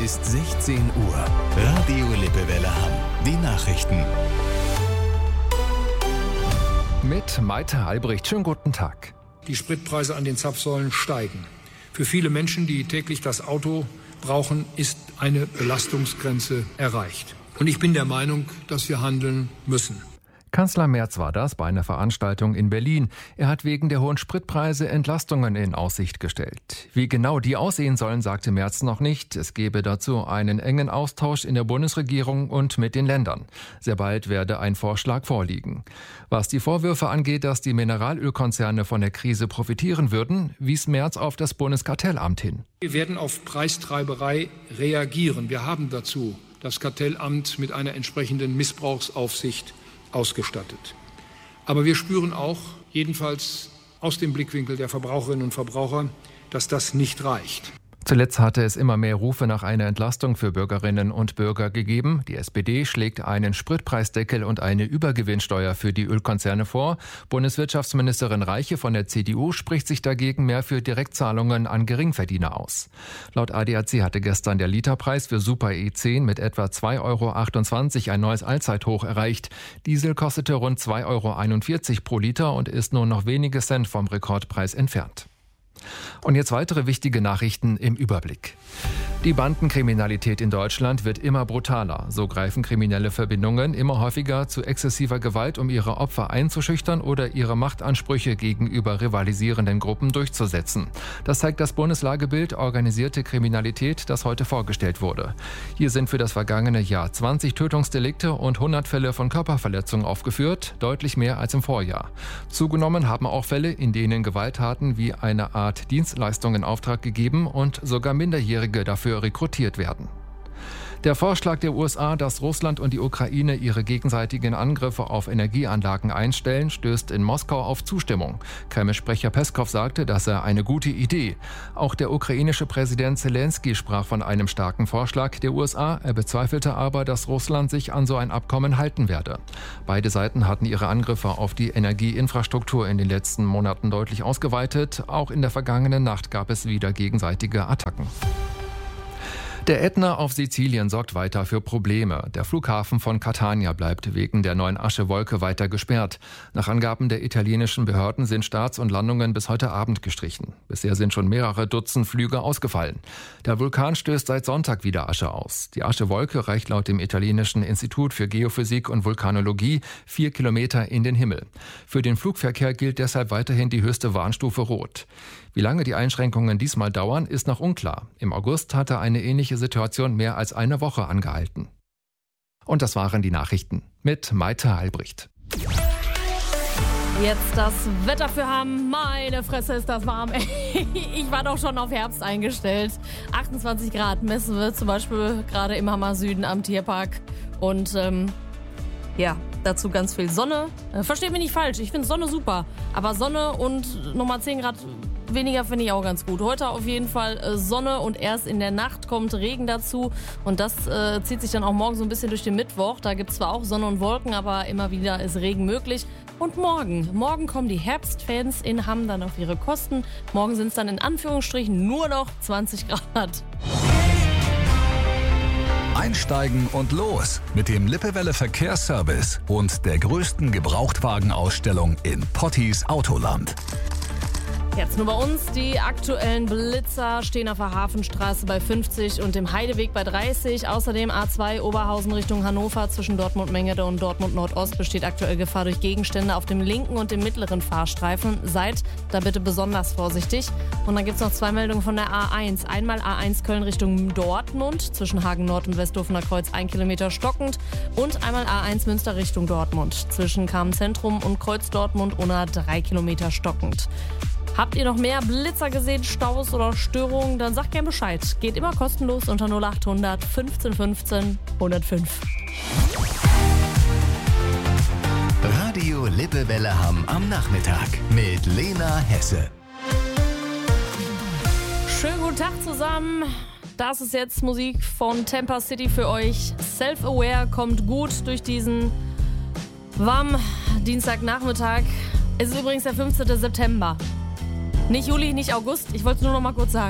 ist 16 Uhr. Radio Lippewelle Hamm. Die Nachrichten. Mit Maite Albrecht. Schönen guten Tag. Die Spritpreise an den Zapfsäulen steigen. Für viele Menschen, die täglich das Auto brauchen, ist eine Belastungsgrenze erreicht. Und ich bin der Meinung, dass wir handeln müssen. Kanzler Merz war das bei einer Veranstaltung in Berlin. Er hat wegen der hohen Spritpreise Entlastungen in Aussicht gestellt. Wie genau die aussehen sollen, sagte Merz noch nicht. Es gebe dazu einen engen Austausch in der Bundesregierung und mit den Ländern. Sehr bald werde ein Vorschlag vorliegen. Was die Vorwürfe angeht, dass die Mineralölkonzerne von der Krise profitieren würden, wies Merz auf das Bundeskartellamt hin. Wir werden auf Preistreiberei reagieren. Wir haben dazu das Kartellamt mit einer entsprechenden Missbrauchsaufsicht ausgestattet. Aber wir spüren auch, jedenfalls aus dem Blickwinkel der Verbraucherinnen und Verbraucher, dass das nicht reicht. Zuletzt hatte es immer mehr Rufe nach einer Entlastung für Bürgerinnen und Bürger gegeben. Die SPD schlägt einen Spritpreisdeckel und eine Übergewinnsteuer für die Ölkonzerne vor. Bundeswirtschaftsministerin Reiche von der CDU spricht sich dagegen mehr für Direktzahlungen an Geringverdiener aus. Laut ADAC hatte gestern der Literpreis für Super E10 mit etwa 2,28 € ein neues Allzeithoch erreicht. Diesel kostete rund 2,41 € pro Liter und ist nur noch wenige Cent vom Rekordpreis entfernt. Und jetzt weitere wichtige Nachrichten im Überblick. Die Bandenkriminalität in Deutschland wird immer brutaler. So greifen kriminelle Verbindungen immer häufiger zu exzessiver Gewalt, um ihre Opfer einzuschüchtern oder ihre Machtansprüche gegenüber rivalisierenden Gruppen durchzusetzen. Das zeigt das Bundeslagebild Organisierte Kriminalität, das heute vorgestellt wurde. Hier sind für das vergangene Jahr 20 Tötungsdelikte und 100 Fälle von Körperverletzungen aufgeführt, deutlich mehr als im Vorjahr. Zugenommen haben auch Fälle, in denen Gewalttaten wie eine Art Dienstleistung in Auftrag gegeben und sogar Minderjährige dafür rekrutiert werden. Der Vorschlag der USA, dass Russland und die Ukraine ihre gegenseitigen Angriffe auf Energieanlagen einstellen, stößt in Moskau auf Zustimmung. Kreml-Sprecher Peskow sagte, das sei eine gute Idee. Auch der ukrainische Präsident Zelensky sprach von einem starken Vorschlag der USA. Er bezweifelte aber, dass Russland sich an so ein Abkommen halten werde. Beide Seiten hatten ihre Angriffe auf die Energieinfrastruktur in den letzten Monaten deutlich ausgeweitet. Auch in der vergangenen Nacht gab es wieder gegenseitige Attacken. Der Ätna auf Sizilien sorgt weiter für Probleme. Der Flughafen von Catania bleibt wegen der neuen Aschewolke weiter gesperrt. Nach Angaben der italienischen Behörden sind Starts und Landungen bis heute Abend gestrichen. Bisher sind schon mehrere Dutzend Flüge ausgefallen. Der Vulkan stößt seit Sonntag wieder Asche aus. Die Aschewolke reicht laut dem italienischen Institut für Geophysik und Vulkanologie 4 Kilometer in den Himmel. Für den Flugverkehr gilt deshalb weiterhin die höchste Warnstufe Rot. Wie lange die Einschränkungen diesmal dauern, ist noch unklar. Im August hatte eine ähnliche Situation mehr als eine Woche angehalten. Und das waren die Nachrichten mit Maite Albrecht. Jetzt das Wetter für Hamm. Meine Fresse, ist das warm. Ich war doch schon auf Herbst eingestellt. 28 Grad messen wir zum Beispiel gerade im Hammer Süden am Tierpark. Und dazu ganz viel Sonne. Versteht mich nicht falsch, ich finde Sonne super. Aber Sonne und nochmal 10 Grad weniger finde ich auch ganz gut. Heute auf jeden Fall Sonne und erst in der Nacht kommt Regen dazu. Und das zieht sich dann auch morgen so ein bisschen durch den Mittwoch. Da gibt es zwar auch Sonne und Wolken, aber immer wieder ist Regen möglich. Und morgen kommen die Herbstfans in Hamm dann auf ihre Kosten. Morgen sind es dann in Anführungsstrichen nur noch 20 Grad. Einsteigen und los mit dem Lippewelle Verkehrsservice und der größten Gebrauchtwagenausstellung in Pottis Autoland. Jetzt nur bei uns. Die aktuellen Blitzer stehen auf der Hafenstraße bei 50 und dem Heideweg bei 30. Außerdem A2 Oberhausen Richtung Hannover zwischen Dortmund-Mengede und Dortmund-Nordost besteht aktuell Gefahr durch Gegenstände auf dem linken und dem mittleren Fahrstreifen. Seid da bitte besonders vorsichtig. Und dann gibt es noch 2 Meldungen von der A1. Einmal A1 Köln Richtung Dortmund zwischen Hagen Nord und Westdorfener Kreuz 1 Kilometer stockend. Und einmal A1 Münster Richtung Dortmund zwischen Kamen Zentrum und Kreuz Dortmund Unna 3 Kilometer stockend. Habt ihr noch mehr Blitzer gesehen, Staus oder Störungen? Dann sagt gerne Bescheid. Geht immer kostenlos unter 0800 15 15 105. Radio Lippewelle Hamm am Nachmittag mit Lena Hesse. Schönen guten Tag zusammen. Das ist jetzt Musik von Tampa City für euch. Self-Aware kommt gut durch diesen warmen Dienstagnachmittag. Es ist übrigens der 15. September. Nicht Juli, nicht August. Ich wollte es nur noch mal kurz sagen.